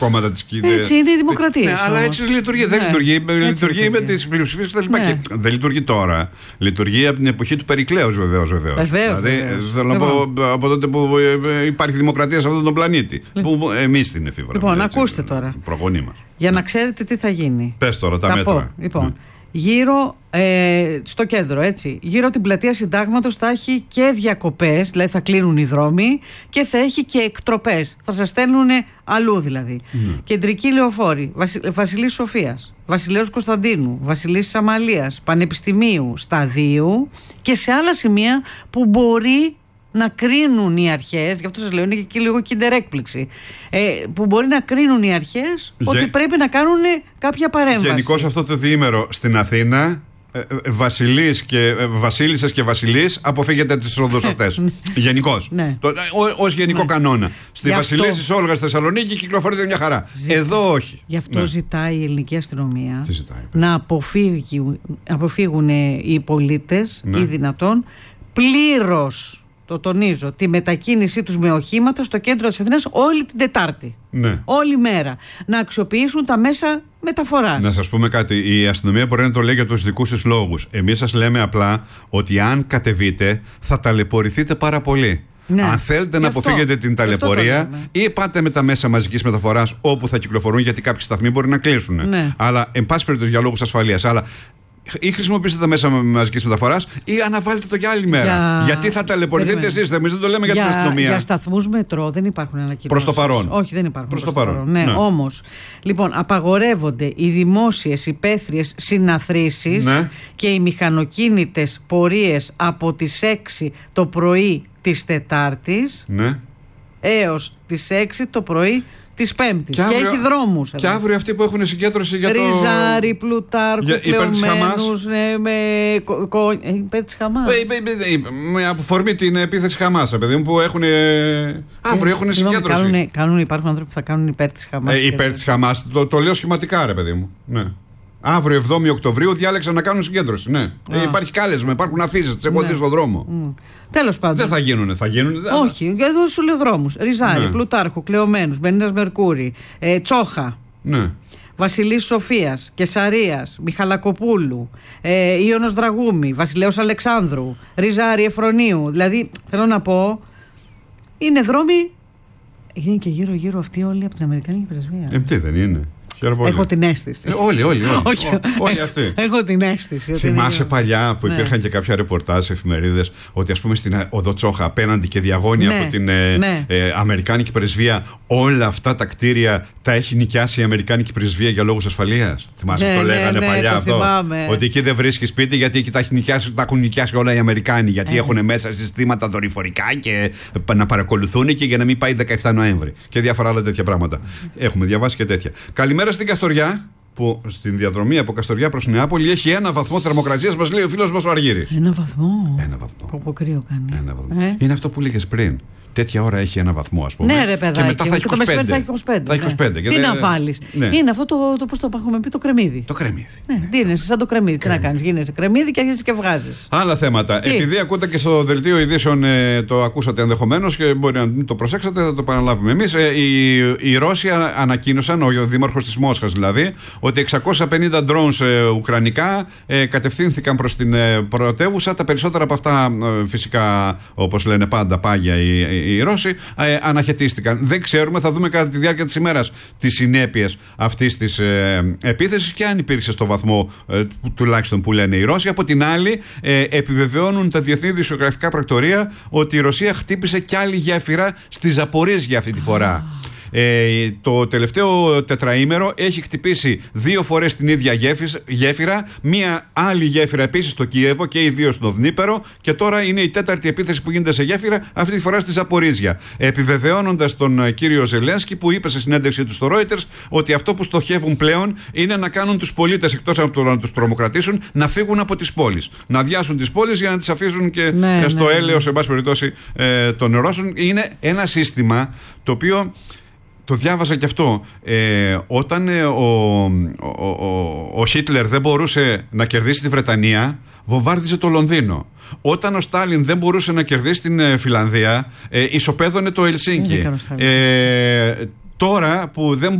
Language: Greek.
κόμματα της κοινωνίας. Έτσι είναι η δημοκρατία. Ναι, αλλά έτσι λειτουργεί. Δεν λειτουργεί με τις πλειοψηφίες κτλ. Και δεν λειτουργεί τώρα. Λειτουργεί από την εποχή του Περικλέους βεβαίως. Δηλαδή θέλω να πω από τότε που υπάρχει δημοκρατία σε αυτόν τον πλανήτη. Που εμείς την εφήβραμε. Λοιπόν, ακούστε τώρα. Προπονή μας. Για να ξέρετε τι θα γίνει. Πες τώρα τα μέτρα. Λοιπόν, γύρω στο κέντρο, έτσι. Γύρω την πλατεία Συντάγματος θα έχει και διακοπές, δηλαδή θα κλείνουν οι δρόμοι και θα έχει και εκτροπές. Θα σας στέλνουν αλλού δηλαδή. Κεντρική λεωφόρη, Βασιλής Σοφίας, Βασιλέως Κωνσταντίνου, Βασιλής Αμαλίας, Πανεπιστημίου, Σταδίου και σε άλλα σημεία που μπορεί να κρίνουν οι αρχές, γι' αυτό σας λέω, είναι και λίγο kinder έκπληξη, που μπορεί να κρίνουν οι αρχές ότι πρέπει να κάνουν κάποια παρέμβαση. Γενικώς αυτό το διήμερο στην Αθήνα, βασιλείς και βασίλισσες και βασιλείς, αποφύγετε τις οδούς αυτές. Γενικώς. Ως γενικό κανόνα. Στη Βασιλής της Όλγας στη Θεσσαλονίκη κυκλοφορείται μια χαρά. Εδώ όχι. Γι' αυτό ζητάει η ελληνική αστυνομία να αποφύγουν οι πολίτες ή δυνατόν πλήρως, το τονίζω, τη μετακίνησή τους με οχήματα στο κέντρο της Αθήνας όλη την Τετάρτη. Όλη μέρα. Να αξιοποιήσουν τα μέσα μεταφοράς. Να σας πούμε κάτι. Η αστυνομία μπορεί να το λέει για τους δικούς της λόγους. Εμείς σας λέμε απλά ότι αν κατεβείτε θα ταλαιπωρηθείτε πάρα πολύ. Αν θέλετε να αποφύγετε την ταλαιπωρία, ή πάτε με τα μέσα μαζικής μεταφοράς όπου θα κυκλοφορούν, γιατί κάποιοι σταθμοί μπορεί να κλείσουν. Αλλά, εν πάση περιπτώσει, για λόγους ασφαλείας. Αλλά ή χρησιμοποιήσετε τα μέσα μαζικής μεταφοράς ή αναβάλλετε το για άλλη μέρα. Γιατί θα ταλαιπωρηθείτε εσείς, εμείς δεν το λέμε για την αστυνομία. Για σταθμούς μετρό δεν υπάρχουν ανακοινώσεις. Προς το παρόν. Όχι, δεν υπάρχουν. Προς το παρόν. Ναι. Όμως, λοιπόν, απαγορεύονται οι δημόσιες υπαίθριες συναθρήσεις και οι μηχανοκίνητες πορείες από τις 6 το πρωί της Τετάρτης έως τις 6 το πρωί της Πέμπτης. Και έχει δρόμους. Και αύριο αυτοί που έχουν συγκέντρωση για το Ριζάρι, Πλουτάρχου, κλεωμένους, υπέρ της Χαμάς. Με αφορμή την επίθεση Χαμάς, παιδί μου, που έχουν. Αύριο έχουν συγκέντρωση. Υπάρχουν άνθρωποι που θα κάνουν υπέρ της Χαμάς. Υπέρ της Χαμάς. Το λέω σχηματικά, ρε παιδί μου. Ναι. Αύριο 7η Οκτωβρίου διάλεξαν να κάνουν συγκέντρωση. Ναι. Υπάρχει κάλεσμα, υπάρχουν αφήσεις, τις εμποδίες στον δρόμο. Τέλος πάντων. Δεν θα γίνουνε, Όχι, εδώ σου λέω δρόμους. Ριζάρι, Πλουτάρχου, Κλεωμένους, Μπενίνας Μερκούρη, Τσόχα. Βασιλής Σοφίας, Κεσαρίας, Μιχαλακοπούλου, Ιωνος Δραγούμη, Βασιλέως Αλεξάνδρου, Ριζάρι Εφρονίου. Δηλαδή, θέλω να πω, είναι δρόμοι. Είναι και γύρω-γύρω αυτοί όλοι από την Αμερικανική Πρεσβεία. Τι δεν είναι. Έχω την αίσθηση. Όλοι αυτοί. Έχω την αίσθηση. Θυμάσαι παλιά που υπήρχαν και κάποια ρεπορτάζ σε εφημερίδες ότι, ας πούμε, στην Οδό Τσόχα απέναντι και διαγώνια από την Αμερικάνικη Πρεσβεία, όλα αυτά τα κτίρια τα έχει νοικιάσει η Αμερικάνικη Πρεσβεία για λόγους ασφαλείας. Θυμάσαι το λέγανε παλιά αυτό. Ότι εκεί δεν βρίσκει σπίτι γιατί εκεί τα έχουν νοικιάσει όλα οι Αμερικάνοι. Γιατί έχουν μέσα συστήματα δορυφορικά και να παρακολουθούν και για να μην πάει 17 Νοέμβρη. Και διάφορα άλλα τέτοια πράγματα. Έχουμε διαβάσει και τέτοια. Καλημέρα στην Καστοριά, που στην διαδρομή από Καστοριά προς Νεάπολη έχει 1 βαθμό θερμοκρασίας, μας λέει ο φίλος μας ο Αργύρης. 1 βαθμό. 1 βαθμό. Που κρύο κάνει. 1 βαθμό. Είναι αυτό που λέγες πριν. Τέτοια ώρα έχει 1 βαθμό, ας πούμε. Ναι, ρε παιδάκι. Και μετά θα έχει 25. Θα έχει 25. Τι να βάλεις. Είναι αυτό το πώς το έχουμε πει, το κρεμμύδι. Το κρεμμύδι. Δίνεσαι σαν το κρεμμύδι. Τι να κάνεις, γίνεσαι κρεμμύδι και αρχίζεις και βγάζεις. Άλλα θέματα. Επειδή ακούτε και στο δελτίο ειδήσεων, το ακούσατε ενδεχομένως και μπορεί να μην το προσέξατε, θα το επαναλάβουμε εμείς. Οι Ρώσοι ανακοίνωσαν, ο δήμαρχος της Μόσχας δηλαδή, ότι 650 drones ουκρανικά κατευθύνθηκαν προς την πρωτεύουσα. Τα περισσότερα από αυτά, φυσικά, όπως λένε πάντα, πάγια οι Ρώσοι, αναχαιτίστηκαν. Δεν ξέρουμε, θα δούμε κατά τη διάρκεια της ημέρας τις συνέπειες αυτής της επίθεσης και αν υπήρξε στο βαθμό τουλάχιστον που λένε οι Ρώσοι. Από την άλλη, επιβεβαιώνουν τα διεθνή ειδησιογραφικά πρακτορεία ότι η Ρωσία χτύπησε κι άλλη γέφυρα στη Ζαπορίζια αυτή τη φορά. Το τελευταίο τετραήμερο έχει χτυπήσει 2 φορές την ίδια γέφυρα, μία άλλη γέφυρα επίσης στο Κίεβο και οι 2 στο Δνίπερο, και τώρα είναι η 4η επίθεση που γίνεται σε γέφυρα, αυτή τη φορά στη Ζαπορίζια. Επιβεβαιώνοντας τον κύριο Ζελένσκι, που είπε σε συνέντευξή του στο Reuters ότι αυτό που στοχεύουν πλέον είναι να κάνουν τους πολίτες, εκτός από το να τους τρομοκρατήσουν, να φύγουν από τις πόλεις. Να αδειάσουν τις πόλεις για να τις αφήσουν και στο έλεος, σε πάση περιπτώσει, των Ρώσων. Είναι ένα σύστημα το οποίο. Το διάβασα και αυτό. Όταν ο Χίτλερ δεν μπορούσε να κερδίσει τη Βρετανία, βομβάρδιζε το Λονδίνο. Όταν ο Στάλιν δεν μπορούσε να κερδίσει την Φιλανδία, ισοπαίδωνε το Ελσίνκι. Τώρα που δεν